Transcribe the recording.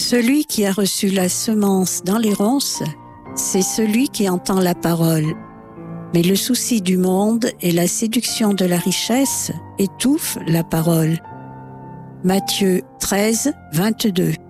Celui qui a reçu la semence dans les ronces, c'est celui qui entend la parole. Mais le souci du monde et la séduction de la richesse étouffent la parole. Matthieu 13, 22.